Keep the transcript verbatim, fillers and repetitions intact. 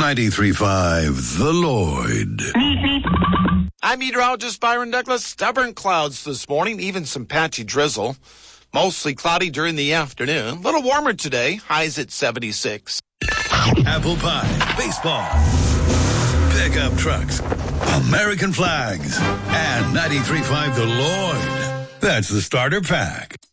ninety-three point five, The Lloyd. I'm meteorologist Byron Douglas. Stubborn clouds this morning, even some patchy drizzle. Mostly cloudy during the afternoon. A little warmer today, highs at seventy-six. Apple pie, baseball, pickup trucks, American flags, and ninety-three point five, The Lloyd. That's the starter pack.